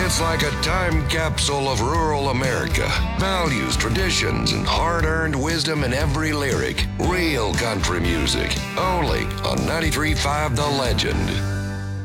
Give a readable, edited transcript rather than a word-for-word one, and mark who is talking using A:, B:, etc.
A: It's like a time capsule of rural America. Values, traditions, and hard-earned wisdom in every lyric. Real country music. Only on 93.5 The Legend.